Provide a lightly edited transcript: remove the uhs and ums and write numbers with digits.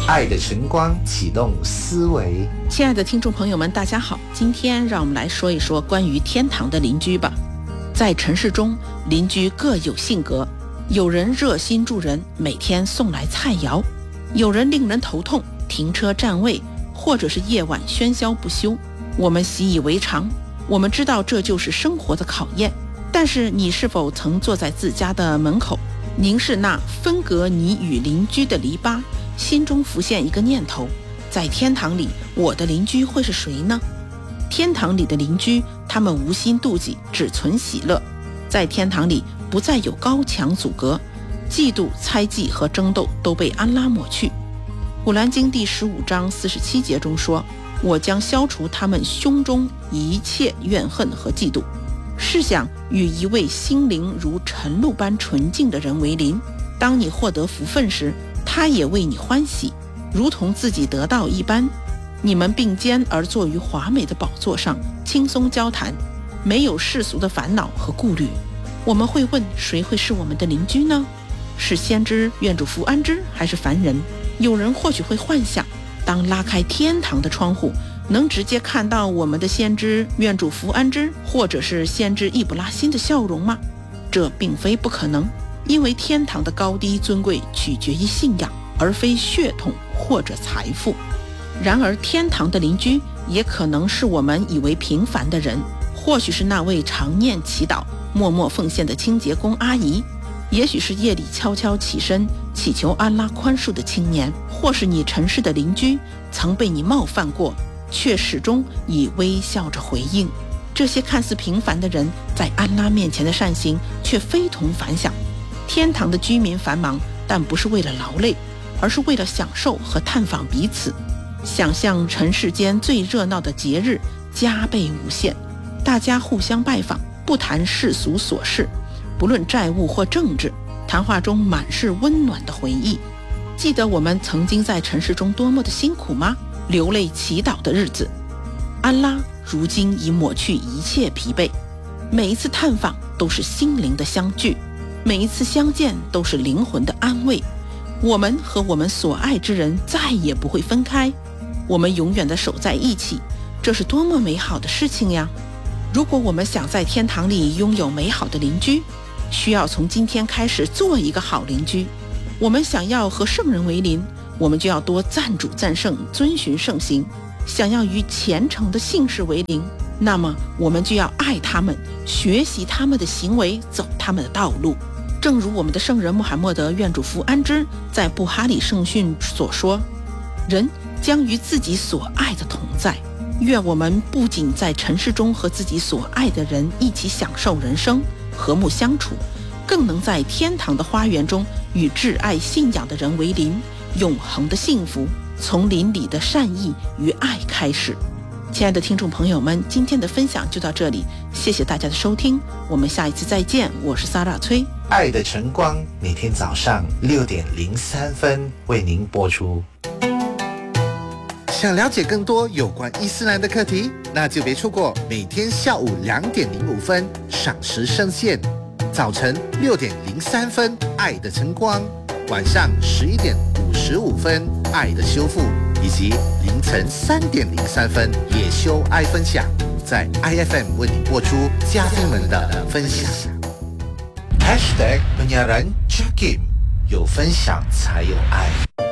爱的晨光启动思维。 亲爱的听众朋友们，大家好，今天让我们来说一说关于天堂的邻居吧。在城市中，邻居各有性格，有人热心助人，每天送来菜肴；有人令人头痛，停车占位，或者是夜晚喧嚣不休。我们习以为常，我们知道这就是生活的考验。但是你是否曾坐在自家的门口，凝视那分隔你与邻居的篱笆，心中浮现一个念头：在天堂里，我的邻居会是谁呢？天堂里的邻居，他们无心妒忌，只存喜乐。在天堂里，不再有高墙阻隔，嫉妒、猜忌和争斗都被安拉抹去。古兰经第15章47节中说：我将消除他们胸中一切怨恨和嫉妒。试想与一位心灵如晨露般纯净的人为邻，当你获得福分时，他也为你欢喜，如同自己得到一般。你们并肩而坐于华美的宝座上，轻松交谈，没有世俗的烦恼和顾虑。我们会问，谁会是我们的邻居呢？是先知愿主福安之，还是凡人？有人或许会幻想，当拉开天堂的窗户，能直接看到我们的先知愿主福安之，或者是先知易卜拉欣的笑容吗？这并非不可能，因为天堂的高低尊贵取决于信仰，而非血统或者财富。然而天堂的邻居也可能是我们以为平凡的人，或许是那位常念祈祷、默默奉献的清洁工阿姨，也许是夜里悄悄起身祈求安拉宽恕的青年，或是你尘世的邻居，曾被你冒犯过，却始终以微笑着回应。这些看似平凡的人，在安拉面前的善行却非同凡响。天堂的居民繁忙，但不是为了劳累，而是为了享受和探访彼此。想象尘世间最热闹的节日加倍无限，大家互相拜访，不谈世俗琐事，不论债务或政治，谈话中满是温暖的回忆。记得我们曾经在尘世中多么的辛苦吗？流泪祈祷的日子，安拉如今已抹去一切疲惫。每一次探访都是心灵的相聚，每一次相见都是灵魂的安慰。我们和我们所爱之人再也不会分开，我们永远地守在一起，这是多么美好的事情呀！如果我们想在天堂里拥有美好的邻居，需要从今天开始做一个好邻居。我们想要和圣人为邻，我们就要多赞主赞圣，遵循圣行。想要与虔诚的信士为邻，那么我们就要爱他们，学习他们的行为，走他们的道路。正如我们的圣人穆罕默德愿主福安之在布哈里圣训所说：人将与自己所爱的同在。愿我们不仅在尘世中和自己所爱的人一起享受人生，和睦相处，更能在天堂的花园中与挚爱信仰的人为邻，永恒的幸福从邻里的善意与爱开始。亲爱的听众朋友们，今天的分享就到这里，谢谢大家的收听，我们下一次再见，我是萨拉崔。 爱的晨光每天早上6:03为您播出。想了解更多有关伊斯兰的课题，那就别错过每天下午2:05赏时圣线，早晨6:03爱的晨光，晚上11:55爱的修复，以及凌晨3:03夜修爱分享，在 IFM 为你播出嘉宾们的分享。#penyiaran Jakim， 有分享才有爱。